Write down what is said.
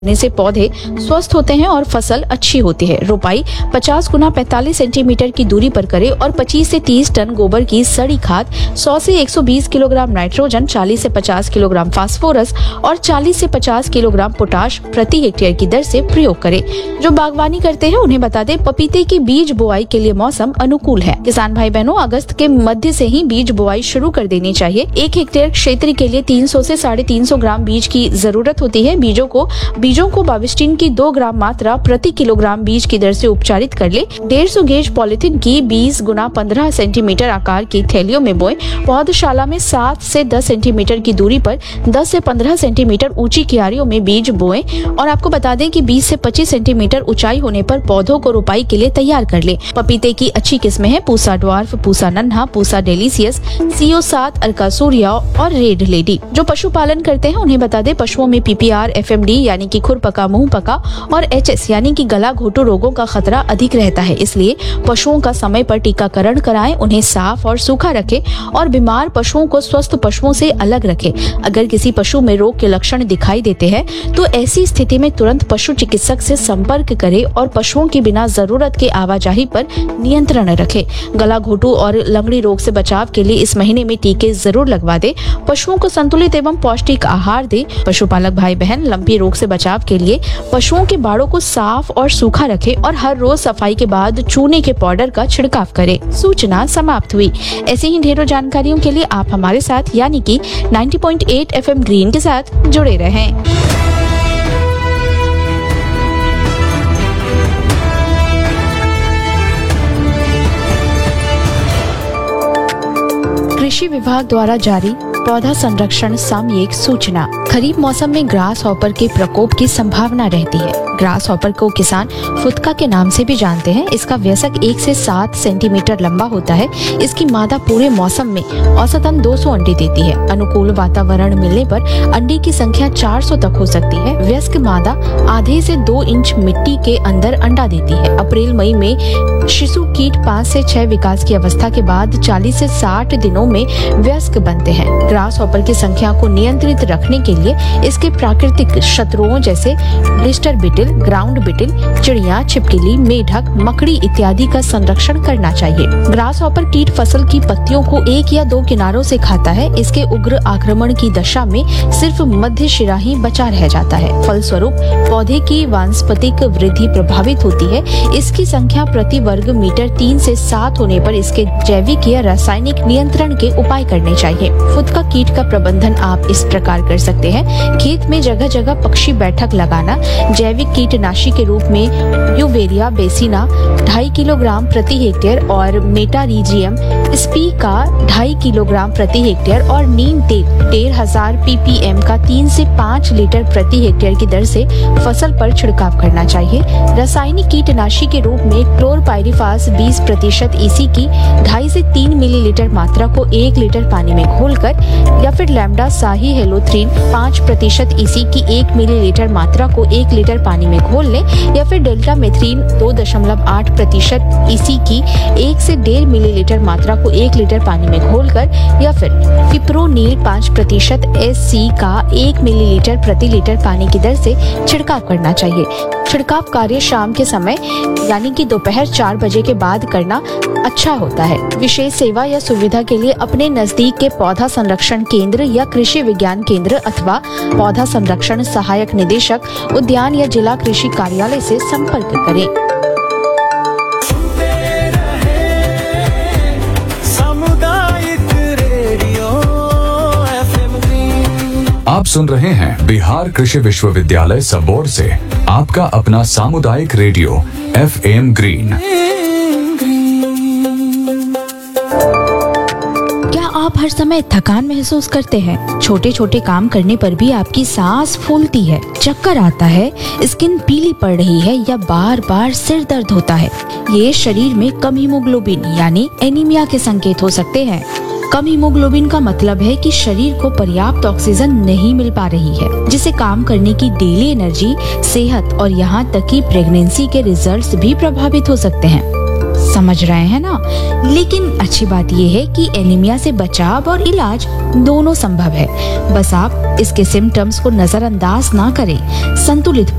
करने से पौधे स्वस्थ होते हैं और फसल अच्छी होती है। रोपाई 50 गुना 45 सेंटीमीटर की दूरी पर करें और 25 से 30 टन गोबर की सड़ी खाद, 100 से 120 किलोग्राम नाइट्रोजन, 40 से 50 किलोग्राम फास्फोरस और 40 से 50 किलोग्राम पोटाश प्रति हेक्टेयर की दर से प्रयोग करें। जो बागवानी करते हैं उन्हें बता दें, पपीते की बीज बुआई के लिए मौसम अनुकूल है। किसान भाई बहनों, अगस्त के मध्य से ही बीज बुआई शुरू कर देनी चाहिए। 1 हेक्टेयर क्षेत्र के लिए 300 से 350 ग्राम बीज की जरूरत होती है। बीजों को बाविस्टिन की 2 ग्राम मात्रा प्रति किलोग्राम बीज की दर से उपचारित कर ले। 150 गेज पॉलिथीन की 20 गुना 15 सेंटीमीटर आकार की थैलियों में बोएं। पौधशाला में 7 से 10 सेंटीमीटर की दूरी पर 10 से 15 सेंटीमीटर ऊंची क्यारियों में बीज बोएं। और आपको बता दें कि 20 से 25 सेंटीमीटर ऊंचाई होने पर पौधों को रोपाई के लिए तैयार कर ले। पपीते की अच्छी किस्में हैं पूसा ड्वार्फ, पूसा नन्हा, पूसा डेलीसियस, CO7, अर्कासूरिया और रेड लेडी। जो पशुपालन करते हैं उन्हें बता दें, पशुओं में PPR, FMD यानी कि खुरपका, मुंह पका और HS यानी कि गला घोटू रोगों का खतरा अधिक रहता है। इसलिए पशुओं का समय पर टीकाकरण कराएं, उन्हें साफ और सूखा रखें और बीमार पशुओं को स्वस्थ पशुओं से अलग रखें। अगर किसी पशु में रोग के लक्षण दिखाई देते हैं तो ऐसी स्थिति में तुरंत पशु चिकित्सक से संपर्क करें और पशुओं की बिना जरूरत के आवाजाही पर नियंत्रण रखें। गला घोटू और लंगड़ी रोग से बचाव के लिए इस महीने में टीके जरूर लगवा दें। पशुओं को संतुलित एवं पौष्टिक आहार दें। पशुपालक भाई बहन, लंपी रोग से बचाव के लिए पशुओं के बाड़ों को साफ और सूखा रखें और हर रोज सफाई के बाद चूने के पाउडर का छिड़काव करें। सूचना समाप्त हुई। ऐसे ही ढेरों जानकारियों के लिए आप हमारे साथ यानी कि 90.8 FM ग्रीन के साथ जुड़े रहें। कृषि विभाग द्वारा जारी पौधा संरक्षण सामयिक सूचना। खरीफ मौसम में ग्रास हॉपर के प्रकोप की संभावना रहती है। ग्रास हॉपर को किसान फुदका के नाम से भी जानते हैं। इसका वयस्क 1 से 7 सेंटीमीटर लंबा होता है। इसकी मादा पूरे मौसम में औसतन 200 अंडे देती है। अनुकूल वातावरण मिलने पर अंडे की संख्या 400 तक हो सकती है। वयस्क मादा आधे से 2 इंच मिट्टी के अंदर अंडा देती है। अप्रैल मई में शिशु कीट 5 से 6 विकास की अवस्था के बाद 40 से 60 दिनों में वयस्क बनते हैं। ग्रास हॉपर की संख्या को नियंत्रित रखने के लिए इसके प्राकृतिक शत्रुओं जैसे ब्लिस्टर बीटल, ग्राउंड बीटल, चिड़िया, छिपकली, मेढक, मकड़ी इत्यादि का संरक्षण करना चाहिए। ग्रास हॉपर कीट फसल की पत्तियों को 1 या 2 किनारों से खाता है। इसके उग्र आक्रमण की दशा में सिर्फ मध्य शिरा ही बचा रह जाता है। फलस्वरूप पौधे की वानस्पतिक वृद्धि प्रभावित होती है। इसकी संख्या प्रति वर्ग मीटर 3 से 7 होने पर इसके जैविक या रासायनिक नियंत्रण के उपाय करने चाहिए। फुदका कीट का प्रबंधन आप इस प्रकार कर सकते हैं। खेत में जगह जगह पक्षी बैठक लगाना। जैविक कीटनाशी के रूप में यूवेरिया बेसिना 2.5 किलोग्राम प्रति हेक्टेयर और मेटारीजियम स्पी का 2.5 किलोग्राम प्रति हेक्टेयर और नीम तेल 1,500 ppm का 3 से 5 लीटर प्रति हेक्टेयर की दर से फसल पर छिड़काव करना चाहिए। रासायनिक कीटनाशी के रूप में क्लोरपाइरिफास 20% EC की 2.5 से 3 मिलीलीटर मात्रा को 1 लीटर पानी में घोलकर या फिर लैम्डा साही हेलोथ्रीन 5% EC की 1 मिलीलीटर मात्रा को 1 लीटर पानी में घोल लें या फिर डेल्टा मेथ्रीन 2.8% EC की 1 से 1.5 मिलीलीटर मात्रा को 1 लीटर पानी में घोलकर या फिर फिप्रोनिल 5% SC का 1 मिलीलीटर प्रति लीटर पानी की दर से छिड़काव करना चाहिए। छिड़काव कार्य शाम के समय यानी कि दोपहर 4 बजे के बाद करना अच्छा होता है। विशेष सेवा या सुविधा के लिए अपने नजदीक के पौधा संरक्षण केंद्र या कृषि विज्ञान केंद्र अथवा पौधा संरक्षण सहायक निदेशक, उद्यान या जिला कृषि कार्यालय से संपर्क करें। आप सुन रहे हैं बिहार कृषि विश्वविद्यालय सबौर से आपका अपना सामुदायिक रेडियो FM ग्रीन। क्या आप हर समय थकान महसूस करते हैं? छोटे छोटे काम करने पर भी आपकी सांस फूलती है, चक्कर आता है, स्किन पीली पड़ रही है या बार बार सिर दर्द होता है? ये शरीर में कम हीमोग्लोबिन यानी एनीमिया के संकेत हो सकते हैं। कम हीमोग्लोबिन का मतलब है कि शरीर को पर्याप्त ऑक्सीजन नहीं मिल पा रही है, जिससे काम करने की डेली एनर्जी, सेहत और यहाँ तक कि प्रेगनेंसी के रिजल्ट्स भी प्रभावित हो सकते हैं। समझ रहे हैं ना। लेकिन अच्छी बात यह है कि एनीमिया से बचाव और इलाज दोनों संभव है। बस आप इसके सिम्टम्स को नजरअंदाज ना करें। संतुलित